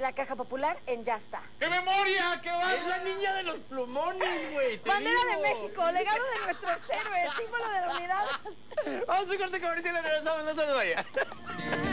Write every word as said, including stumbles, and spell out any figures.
la Caja Popular en Ya Está. ¡Qué memoria! ¡Qué va! Es la niña de los plumones, güey. Bandera de México, legado de nuestros héroes, símbolo de la unidad. Vamos a un corte comercial y regresamos, no se nos vaya.